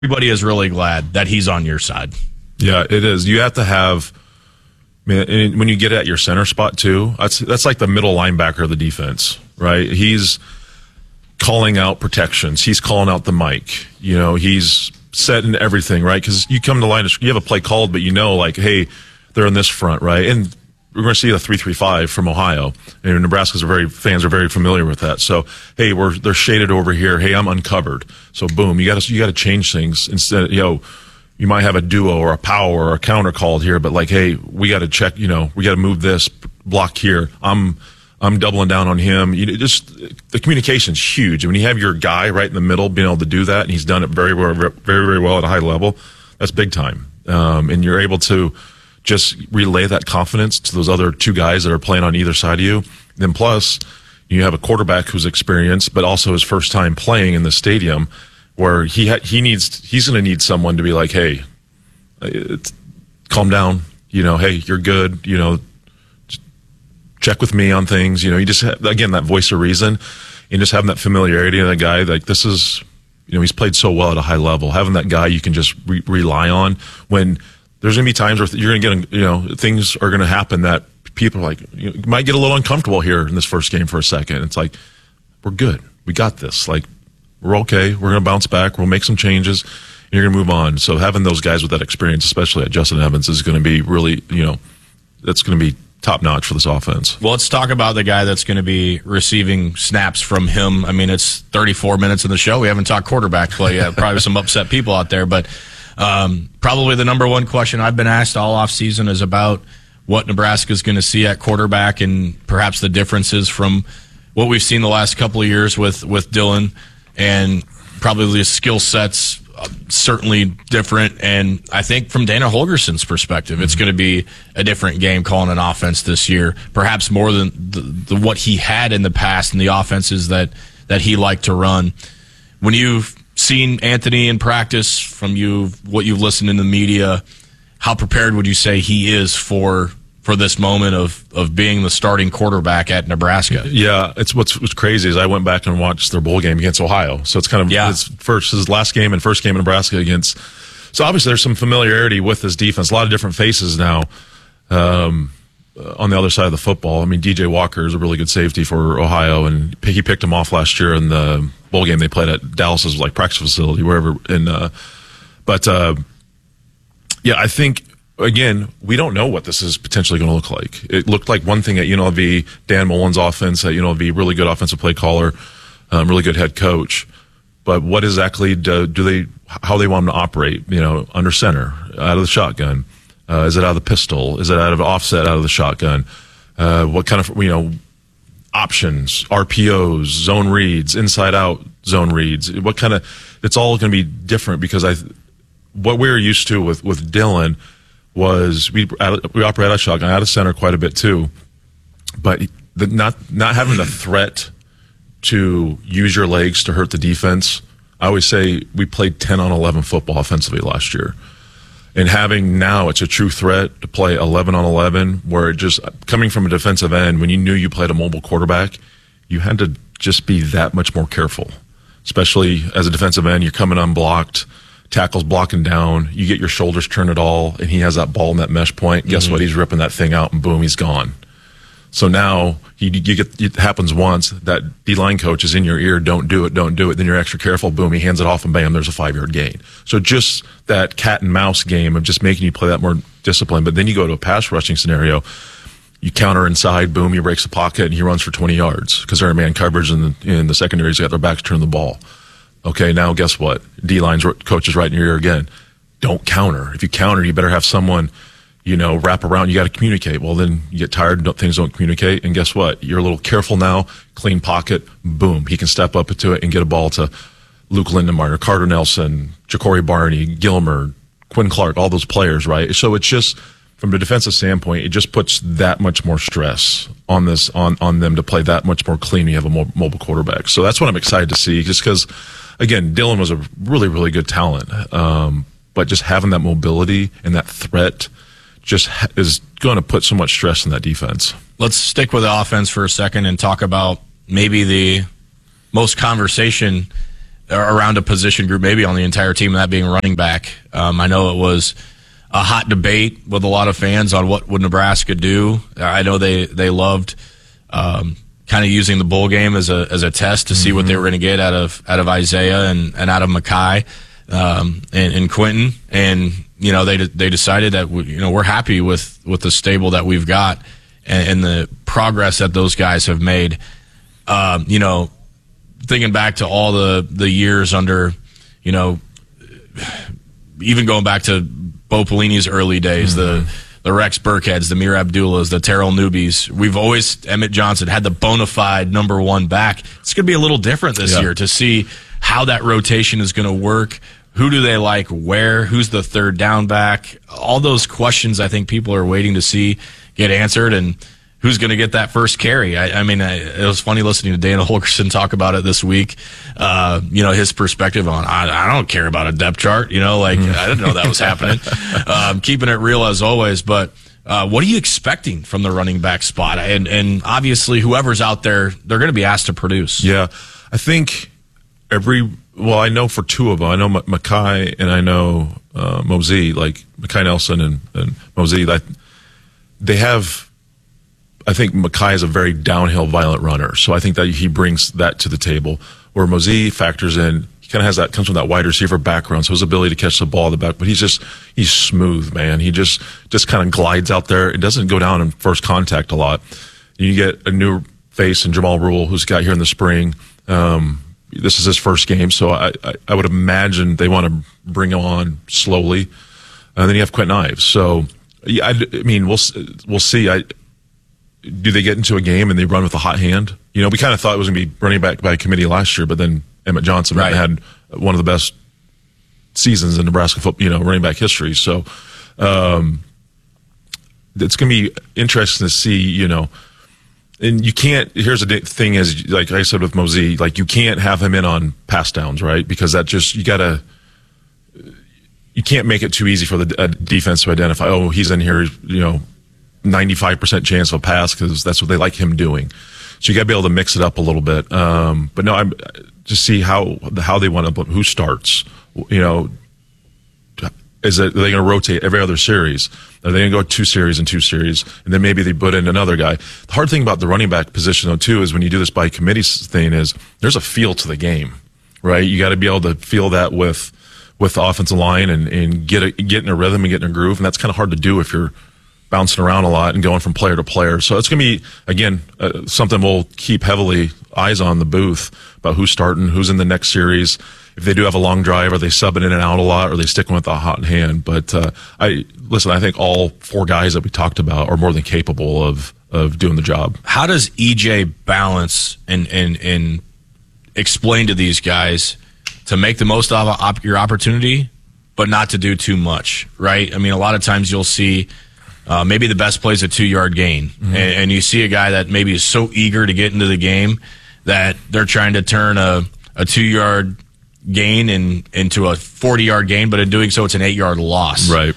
everybody is really glad that he's on your side. Yeah, it is. You have to have, man, when you get at your center spot too, that's like the middle linebacker of the defense, right? He's calling out protections. He's calling out the mic. You know, he's setting everything, right? Because you come to line, you have a play called, but you know, like, hey, they're in this front, right? And we're going to see the 3-3-5 from Ohio, and Nebraska's fans are very familiar with that. So, hey, they're shaded over here. Hey, I'm uncovered. So, boom, you got to change things instead. You might have a duo or a power or a counter called here, but like, hey, we got to check. We got to move this block here. I'm doubling down on him. Just the communication's huge. When you have your guy right in the middle, being able to do that, and he's done it very, very, very, very well at a high level, that's big time. And you're able to just relay that confidence to those other two guys that are playing on either side of you. Then plus, you have a quarterback who's experienced, but also his first time playing in the stadium, where he's going to need someone to be like, hey, calm down. Hey, you're good. Check with me on things. You just have, again, that voice of reason, and just having that familiarity in a guy like this is, he's played so well at a high level. Having that guy you can just rely on when there's going to be times where you're going to get, things are going to happen that people are like, you might get a little uncomfortable here in this first game for a second. It's like, we're good. We got this. Like, we're okay. We're going to bounce back. We'll make some changes. And you're going to move on. So having those guys with that experience, especially at Justin Evans, is going to be really, that's going to be top notch for this offense. Well, let's talk about the guy that's going to be receiving snaps from him. I mean, it's 34 minutes in the show. We haven't talked quarterback play yet. Probably some upset people out there, but probably the number one question I've been asked all offseason is about what Nebraska is going to see at quarterback, and perhaps the differences from what we've seen the last couple of years with Dillon, and probably the skill sets certainly different. And I think from Dana Holgerson's perspective, it's going to be a different game calling an offense this year, perhaps more than the what he had in the past and the offenses that he liked to run. When you've seen Anthony in practice, from what you've listened in the media, how prepared would you say he is for this moment of being the starting quarterback at Nebraska? Yeah, it's what's crazy is I went back and watched their bowl game against Ohio. So it's kind of his last game and first game in Nebraska against. So obviously there's some familiarity with this defense. A lot of different faces now on the other side of the football. I mean, DJ Walker is a really good safety for Ohio, and he picked him off last year in the bowl game they played at Dallas's practice facility, wherever. Yeah, I think. Again, we don't know what this is potentially going to look like. It looked like one thing at UNLV, Dan Mullen's offense at UNLV, really good offensive play caller, really good head coach. But what exactly how they want him to operate, under center, out of the shotgun? Is it out of the pistol? Is it out of offset, out of the shotgun? What kind of, options, RPOs, zone reads, inside out zone reads? It's all going to be different because what we're used to with Dillon was we operate out of shotgun, out of center quite a bit too, but not having the threat to use your legs to hurt the defense. I always say we played 10 on 11 football offensively last year, and having now it's a true threat to play 11 on 11, where it just coming from a defensive end, when you knew you played a mobile quarterback, you had to just be that much more careful, especially as a defensive end. You're coming unblocked. Tackle's blocking down, you get your shoulders turned at all, and he has that ball in that mesh point. Guess what? He's ripping that thing out, and boom, he's gone. So now it happens once. That D-line coach is in your ear, don't do it. Then you're extra careful, boom, he hands it off, and bam, there's a 5-yard gain. So just that cat and mouse game of just making you play that more discipline. But then you go to a pass rushing scenario, you counter inside, boom, he breaks the pocket, and he runs for 20 yards because they're in man coverage, and the secondary's got their backs turned to the ball. Okay, now guess what? D-line's coach is right in your ear again. Don't counter. If you counter, you better have someone, wrap around. You got to communicate. Well, then you get tired, things don't communicate, and guess what? You're a little careful now. Clean pocket, boom. He can step up into it and get a ball to Luke Lindenmeyer, Carter Nelson, Ja'Cory Barney, Gilmer, Quinn Clark, all those players, right? So it's just, from a defensive standpoint, it just puts that much more stress on them to play that much more clean. You have a mobile quarterback. So that's what I'm excited to see, just because, again, Dillon was a really, really good talent. But just having that mobility and that threat just is going to put so much stress in that defense. Let's stick with the offense for a second and talk about maybe the most conversation around a position group, maybe on the entire team, and that being running back. I know it was a hot debate with a lot of fans on what would Nebraska do. I know they loved kind of using the bowl game as a test to see what they were going to get out of Isaiah and out of Mekhi and Quentin. And they decided that we're happy with the stable that we've got and the progress that those guys have made. Thinking back to all the years under, even going back to Bo Pelini's early days, the Rex Burkheads, the Mir Abdullahs, the Terrell Newbies. We've always, Emmett Johnson, had the bona fide number one back. It's going to be a little different this year to see how that rotation is going to work. Who do they like where? Who's the third down back? All those questions I think people are waiting to see get answered, and who's going to get that first carry. It was funny listening to Dana Holgorsen talk about it this week. His perspective on, I don't care about a depth chart. I didn't know that was happening. Keeping it real as always. But what are you expecting from the running back spot? And obviously, whoever's out there, they're going to be asked to produce. Yeah, I think I know for two of them. I know Mekhi and I know Mosey, like Mekhi Nelson and Mosey. They have. I think Mekhi is a very downhill, violent runner, so I think that he brings that to the table. Where Mosey factors in, he kind of comes from that wide receiver background, so his ability to catch the ball in the back. But he's smooth, man. He just kind of glides out there. It doesn't go down in first contact a lot. You get a new face in Jamal Rule, who's got here in the spring. This is his first game, so I would imagine they want to bring him on slowly. And then you have Quentin Ives. So yeah, we'll see. Do they get into a game and they run with a hot hand? We kind of thought it was going to be running back by committee last year, but then Emmett Johnson had one of the best seasons in Nebraska football, running back history. So it's going to be interesting to see, and you can't, here's the thing is, like I said with Mosey, like you can't have him in on pass downs, right? Because that just, you can't make it too easy for the defense to identify, oh, he's in here, 95% chance of a pass because that's what they like him doing. So you got to be able to mix it up a little bit. But no, I'm just see how they want to, who starts, are they going to rotate every other series? Are they going to go 2 series and 2 series? And then maybe they put in another guy. The hard thing about the running back position though too is when you do this by committee thing is there's a feel to the game, right? You got to be able to feel that with the offensive line and get in a rhythm and get in a groove. And that's kind of hard to do if you're bouncing around a lot and going from player to player. So it's going to be, again, something we'll keep heavily eyes on the booth about who's starting, who's in the next series. If they do have a long drive, are they subbing in and out a lot, or are they sticking with the hot hand? But I think all 4 guys that we talked about are more than capable of doing the job. How does EJ balance and explain to these guys to make the most of your opportunity, but not to do too much, right? A lot of times you'll see maybe the best play is a 2-yard gain, and you see a guy that maybe is so eager to get into the game that they're trying to turn a 2-yard gain into a 40-yard gain, but in doing so, it's an 8-yard loss. Right.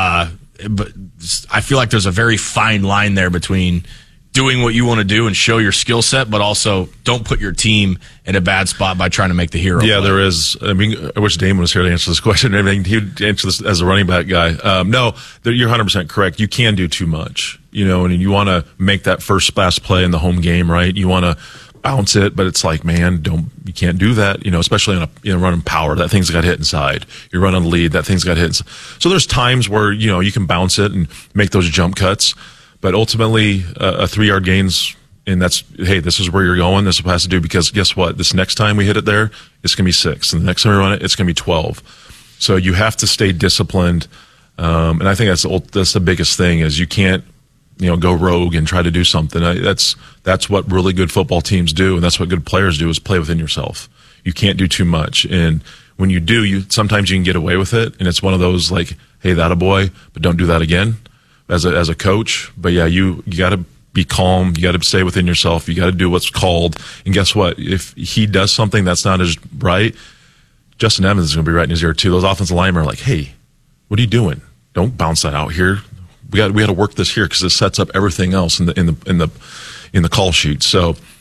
But I feel like there's a very fine line there between doing what you want to do and show your skill set, but also don't put your team in a bad spot by trying to make the hero. Yeah, play. there is. I wish Damon was here to answer this question. He'd answer this as a running back guy. No, you're 100% correct. You can do too much, and you want to make that first pass play in the home game, right? You want to bounce it, but it's like, man, you can't do that, especially on running power. That thing's got hit inside. You're running lead, that thing's got hit inside. So there's times where, you can bounce it and make those jump cuts. But ultimately, a 3-yard gain's, and that's, hey, this is where you're going. This is what it has to do, because guess what? This next time we hit it there, it's going to be 6. And the next time we run it, it's going to be 12. So you have to stay disciplined. And I think that's the biggest thing is you can't, go rogue and try to do something. That's what really good football teams do. And that's what good players do is play within yourself. You can't do too much. And when you do, sometimes you can get away with it. And it's one of those like, hey, that a boy, but don't do that again. As a coach, but yeah, you got to be calm. You got to stay within yourself. You got to do what's called. And guess what? If he does something that's not as right, Justin Evans is going to be right in his ear too. Those offensive linemen are like, "Hey, what are you doing? Don't bounce that out here. We got to work this here because it sets up everything else in the call sheet." So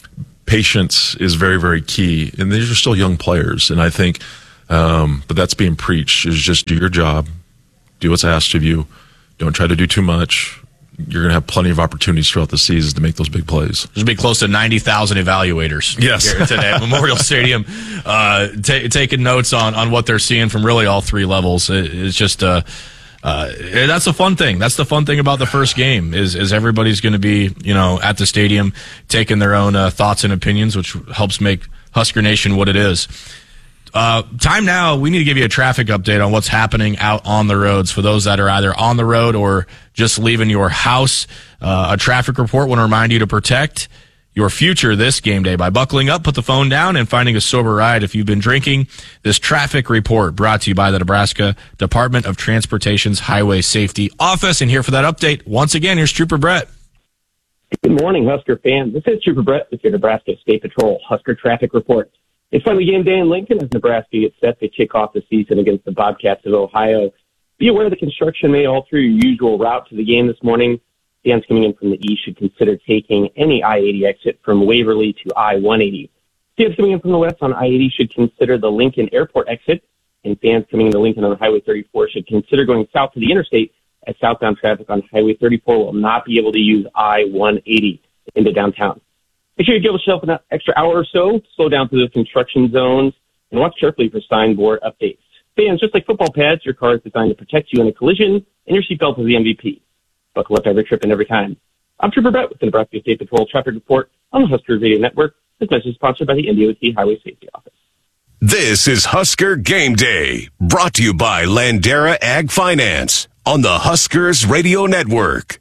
patience is very, very key. And these are still young players. And I think, but that's being preached, is just do your job, do what's asked of you. Don't try to do too much. You're going to have plenty of opportunities throughout the season to make those big plays. There's going to be close to 90,000 evaluators here today at Memorial Stadium, taking notes on what they're seeing from really all three levels. It's just that's the fun thing. That's the fun thing about the first game is everybody's going to be, at the stadium taking their own thoughts and opinions, which helps make Husker Nation what it is. Time now, we need to give you a traffic update on what's happening out on the roads for those that are either on the road or just leaving your house. A traffic report want to remind you to protect your future this game day by buckling up, put the phone down, and finding a sober ride if you've been drinking. This traffic report brought to you by the Nebraska Department of Transportation's Highway Safety Office. And here for that update, once again, here's Trooper Brett. Good morning, Husker fans. This is Trooper Brett with your Nebraska State Patrol Husker Traffic Report. It's finally game day in Lincoln as Nebraska gets set to kick off the season against the Bobcats of Ohio. Be aware of the construction may alter your usual route to the game this morning. Fans coming in from the east should consider taking any I-80 exit from Waverly to I-180. Fans coming in from the west on I-80 should consider the Lincoln Airport exit, and fans coming into Lincoln on Highway 34 should consider going south to the interstate, as southbound traffic on Highway 34 will not be able to use I-180 into downtown. Make sure you give yourself an extra hour or so, slow down through the construction zones, and watch carefully for signboard updates. Fans, just like football pads, your car is designed to protect you in a collision, and your seatbelt is the MVP. Buckle up every trip and every time. I'm Trooper Brett with the Nebraska State Patrol Traffic Report on the Husker Radio Network. This message is sponsored by the NDOT Highway Safety Office. This is Husker Game Day, brought to you by Landera Ag Finance on the Huskers Radio Network.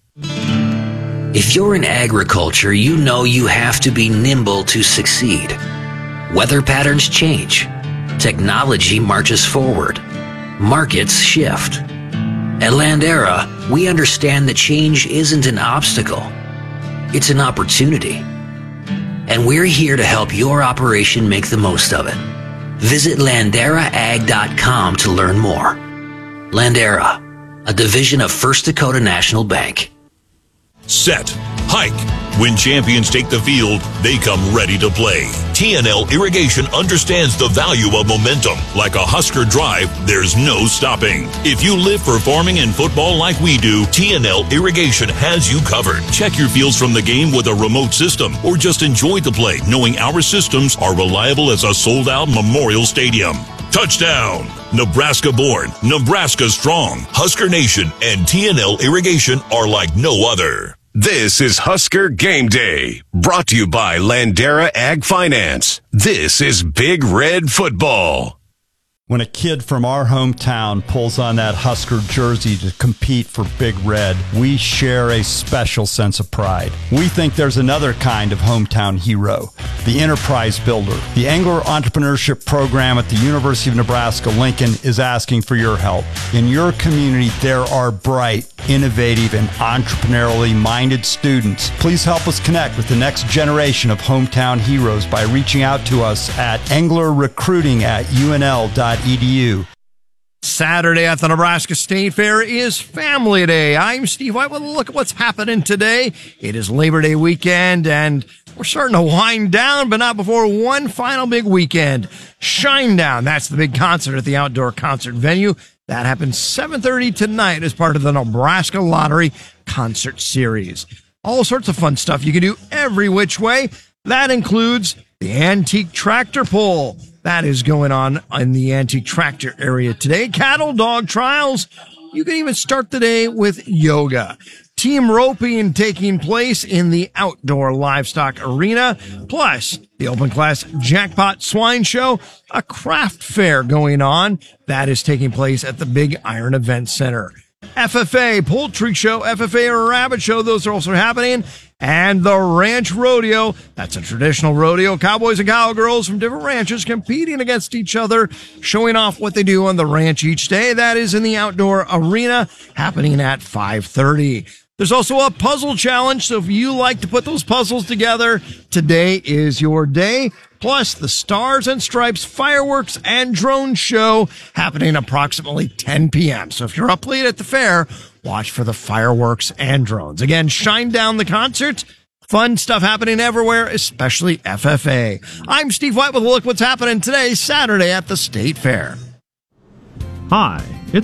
If you're in agriculture, you know you have to be nimble to succeed. Weather patterns change. Technology marches forward. Markets shift. At Landera, we understand that change isn't an obstacle. It's an opportunity. And we're here to help your operation make the most of it. Visit LanderaAg.com to learn more. Landera, a division of First Dakota National Bank. Set, hike. When champions take the field, they come ready to play. TNL Irrigation understands the value of momentum. Like a Husker drive, there's no stopping. If you live for farming and football like we do, TNL Irrigation has you covered. Check your fields from the game with a remote system, or just enjoy the play, knowing our systems are reliable as a sold-out Memorial Stadium. Touchdown! Nebraska born, Nebraska strong. Husker Nation and TNL Irrigation are like no other. This is Husker Game Day, brought to you by Landera Ag Finance. This is Big Red Football. When a kid from our hometown pulls on that Husker jersey to compete for Big Red, we share a special sense of pride. We think there's another kind of hometown hero, the enterprise builder. The Angler Entrepreneurship Program at the University of Nebraska-Lincoln is asking for your help. In your community, there are bright, innovative, and entrepreneurially minded students. Please help us connect with the next generation of hometown heroes by reaching out to us at anglerrecruiting@unl.edu. Saturday at the Nebraska State Fair is Family Day. I'm Steve White with a look at what's happening today. It is Labor Day weekend, and we're starting to wind down, but not before one final big weekend. Shinedown, that's the big concert at the outdoor concert venue. That happens 7:30 tonight as part of the Nebraska Lottery Concert Series. All sorts of fun stuff you can do every which way. That includes the Antique Tractor Pull. That is going on in the Antique Tractor area today. Cattle dog trials. You can even start the day with yoga. Team roping taking place in the outdoor livestock arena. Plus, the Open Class Jackpot Swine Show, a craft fair going on. That is taking place at the Big Iron Event Center. FFA Poultry Show, FFA Rabbit Show, those are also happening. And the Ranch Rodeo, that's a traditional rodeo. Cowboys and cowgirls from different ranches competing against each other, showing off what they do on the ranch each day. That is in the outdoor arena, happening at 5:30. There's also a puzzle challenge, so if you like to put those puzzles together, today is your day. Plus, the Stars and Stripes fireworks and drone show happening approximately 10 p.m. So if you're up late at the fair, watch for the fireworks and drones. Again, Shinedown the concert Fun stuff happening everywhere, especially FFA. I'm Steve White with a look what's happening today, Saturday at the State Fair. Hi,